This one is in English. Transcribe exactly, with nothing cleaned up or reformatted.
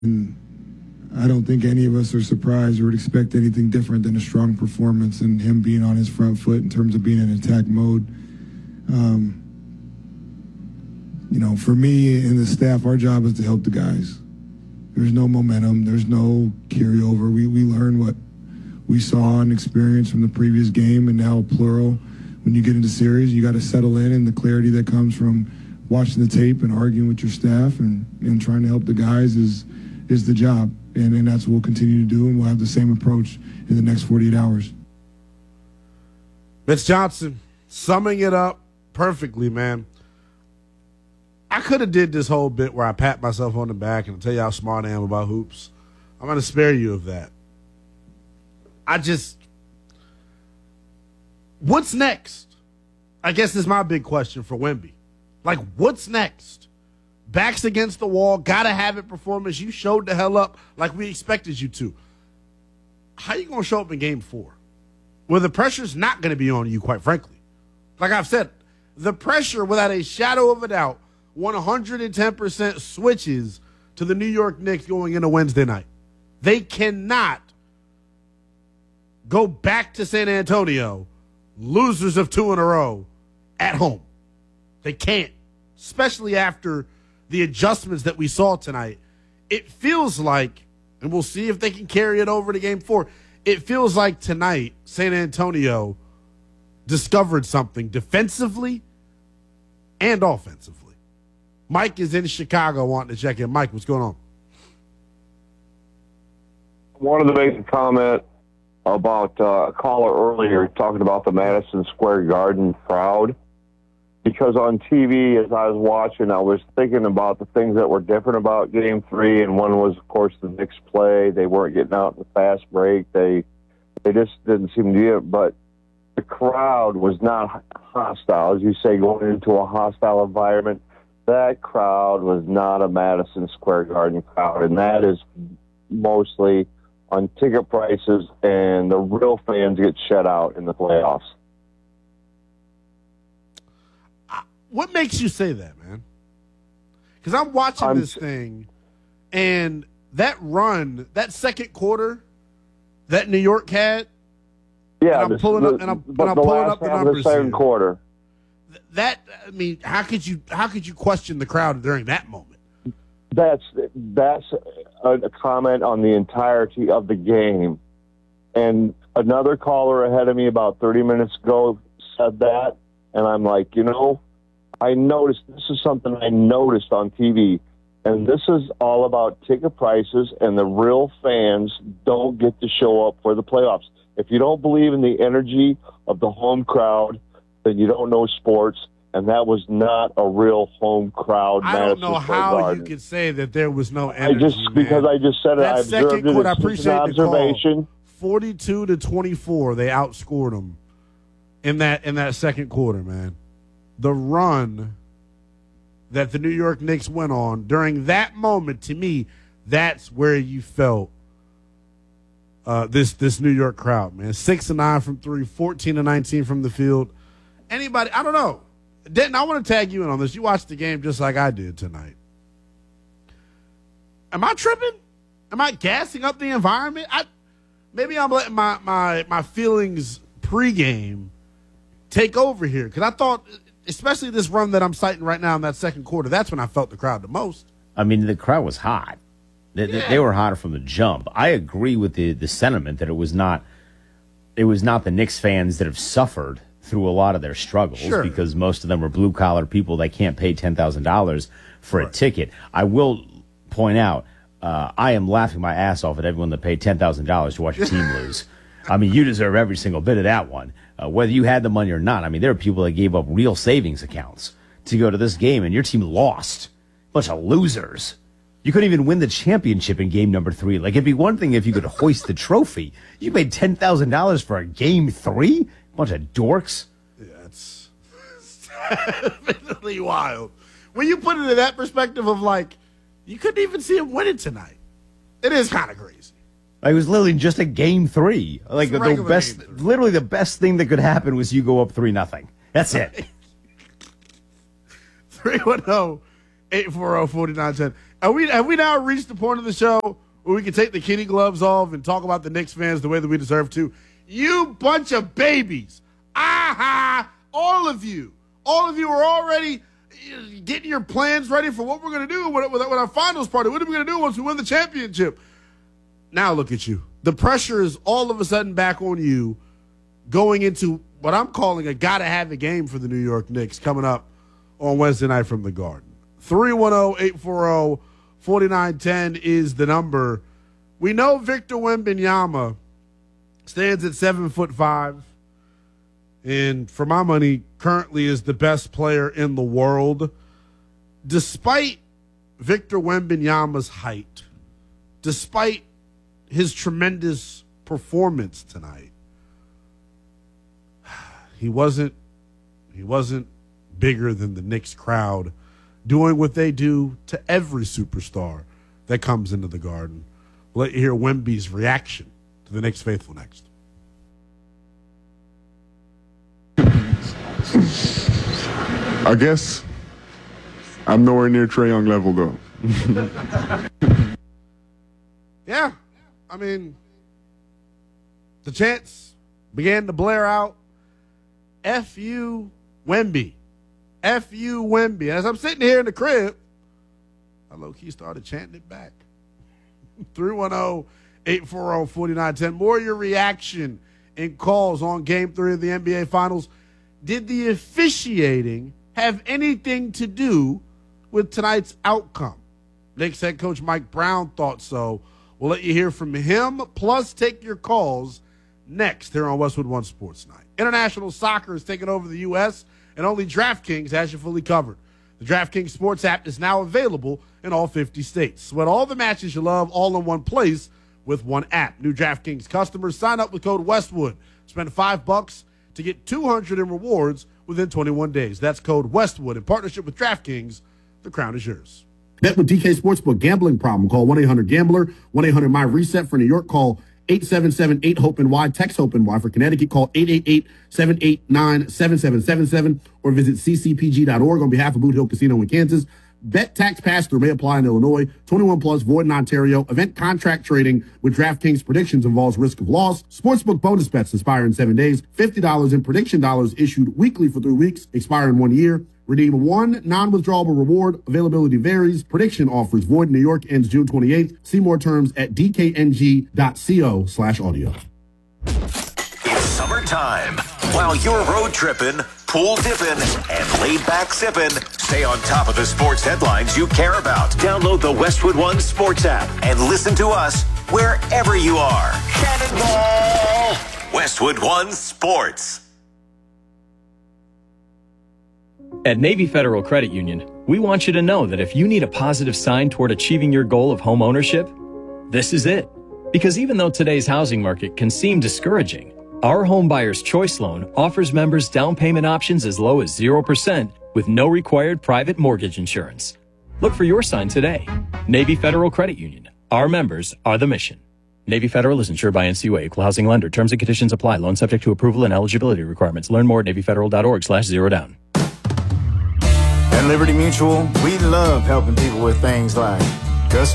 And I don't think any of us are surprised or would expect anything different than a strong performance and him being on his front foot in terms of being in attack mode. Um, you know, for me and the staff, our job is to help the guys. There's no momentum. There's no carryover. We, we learn what we saw and experienced from the previous game, and now plural. When you get into series, you got to settle in, and the clarity that comes from watching the tape and arguing with your staff and, and trying to help the guys is is the job. And, and that's what we'll continue to do, and we'll have the same approach in the next forty-eight hours. Mitch Johnson, summing it up perfectly, man. I could have did this whole bit where I pat myself on the back and tell you how smart I am about hoops. I'm going to spare you of that. I just – what's next? I guess is my big question for Wemby. Like, what's next? Backs against the wall, got to have it performance. You showed the hell up like we expected you to. How you going to show up in game four? Where the pressure's not going to be on you, quite frankly. Like I've said, the pressure, without a shadow of a doubt, one hundred ten percent switches to the New York Knicks going into Wednesday night. They cannot go back to San Antonio, losers of two in a row, at home. They can't, especially after the adjustments that we saw tonight. It feels like, and we'll see if they can carry it over to game four, it feels like tonight San Antonio discovered something defensively and offensively. Mike is in Chicago wanting to check in. Mike, what's going on? Wanted to make a comment about uh, a caller earlier talking about the Madison Square Garden crowd. Because on T V, as I was watching, I was thinking about the things that were different about Game Three, and one was, of course, the Knicks play. They weren't getting out in the fast break. They they just didn't seem to do it. But the crowd was not hostile, as you say, going into a hostile environment. That crowd was not a Madison Square Garden crowd, and that is mostly on ticket prices, and the real fans get shut out in the playoffs. What makes you say that, man? Because I'm watching I'm, this thing, and that run, that second quarter that New York had, yeah, and I'm pulling the, up, and I'm, the, and I'm the pulling up the numbers. The second here. quarter. That I mean, how could you how could you question the crowd during that moment? That's that's a, a comment on the entirety of the game. And another caller ahead of me about thirty minutes ago said that, and I'm like, you know, I noticed this is something I noticed on T V, and this is all about ticket prices, and the real fans don't get to show up for the playoffs. If you don't believe in the energy of the home crowd, then you don't know sports, and that was not a real home crowd. I don't know how you could say that there was no energy. I just man. because I just said it. That I observed it. Quarter, I it's appreciate an observation. The call. Forty-two to twenty-four, they outscored them in that in that second quarter. Man, the run that the New York Knicks went on during that moment, to me, that's where you felt uh, this this New York crowd. Man, six and nine from three, fourteen and nineteen from the field. Anybody, I don't know. Denton, I want to tag you in on this. You watched the game just like I did tonight. Am I tripping? Am I gassing up the environment? I maybe I'm letting my my my feelings pregame take over here, because I thought, especially this run that I'm citing right now in that second quarter, that's when I felt the crowd the most. I mean, the crowd was hot. They, yeah. they were hotter from the jump. I agree with the the sentiment that it was not it was not the Knicks fans that have suffered through a lot of their struggles, sure, because most of them are blue-collar people that can't pay ten thousand dollars for right. a ticket. I will point out, uh, I am laughing my ass off at everyone that paid ten thousand dollars to watch your team lose. I mean, you deserve every single bit of that one, uh, whether you had the money or not. I mean, there are people that gave up real savings accounts to go to this game, and your team lost. Bunch of losers. You couldn't even win the championship in game number three. Like, it'd be one thing if you could hoist the trophy. You paid ten thousand dollars for a game three? Bunch of dorks. Yeah, it's definitely wild. When you put it in that perspective of, like, you couldn't even see him winning tonight. It is kind of crazy. It was literally just a game three. Like, the best, literally the best thing that could happen was you go up three nothing. That's it. three one zero, eight four zero, four nine ten. Are we, have we now reached the point of the show where we can take the kitty gloves off and talk about the Knicks fans the way that we deserve to? You bunch of babies. Aha! All of you. All of you are already getting your plans ready for what we're going to do with, with, with our finals party. What are we going to do once we win the championship? Now look at you. The pressure is all of a sudden back on you going into what I'm calling a gotta-have-it game for the New York Knicks coming up on Wednesday night from the Garden. three one zero, eight four zero, four nine one zero is the number. We know Victor Wembanyama stands at seven foot five, and for my money, currently is the best player in the world. Despite Victor Wembanyama's height, despite his tremendous performance tonight, he wasn't he wasn't bigger than the Knicks crowd doing what they do to every superstar that comes into the Garden. We'll let you hear Wemby's reaction to the Knicks faithful next. I guess I'm nowhere near Trae Young level, though. Yeah, I mean, the chants began to blare out, F you, Wemby. F you, Wemby. And as I'm sitting here in the crib, I low-key started chanting it back. three one zero, eight four zero, four nine one zero. More of your reaction and calls on Game three of the N B A Finals. Did the officiating have anything to do with tonight's outcome? Knicks head coach Mike Brown thought so. We'll let you hear from him, plus take your calls next here on Westwood One Sports Night. International soccer is taking over the U S, and only DraftKings has you fully covered. The DraftKings Sports app is now available in all fifty states. Sweat all the matches you love all in one place with one app. New DraftKings customers sign up with code Westwood. Spend five bucks to get two hundred in rewards within twenty-one days. That's code Westwood in partnership with DraftKings. The crown is yours. Bet with D K Sportsbook. Gambling problem? Call one eight hundred gambler. one eight hundred my reset. For New York, call eight seven seven eight hope N Y. Text HOPE N Y. For Connecticut, call eight eight eight, seven eight nine, seven seven seven seven or visit c c p g dot org on behalf of Boot Hill Casino in Kansas. Bet tax pass-through may apply in Illinois. twenty-one plus, void in Ontario. Event contract trading with DraftKings predictions involves risk of loss. Sportsbook bonus bets expire in seven days. fifty dollars in prediction dollars issued weekly for three weeks. Expire in one year. Redeem one non-withdrawable reward. Availability varies. Prediction offers void in New York ends June twenty-eighth. See more terms at d k n g dot co slash audio. It's summertime. While you're road tripping, pool dipping, and laid back sipping, stay on top of the sports headlines you care about. Download the Westwood One Sports app and listen to us wherever you are. Cannonball! Westwood One Sports. At Navy Federal Credit Union, we want you to know that if you need a positive sign toward achieving your goal of home ownership, this is it. Because even though today's housing market can seem discouraging, our Home Buyer's Choice Loan offers members down payment options as low as zero percent with no required private mortgage insurance. Look for your sign today. Navy Federal Credit Union. Our members are the mission. Navy Federal is insured by N C U A, equal housing lender. Terms and conditions apply. Loan subject to approval and eligibility requirements. Learn more at navy federal dot org slash zero down. At Liberty Mutual, we love helping people with things like